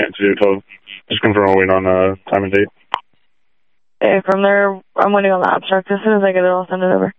yet to do until just confirm we're waiting on time and date. Okay, from there, I'm waiting on the abstract. As soon as I get it, I'll send it over.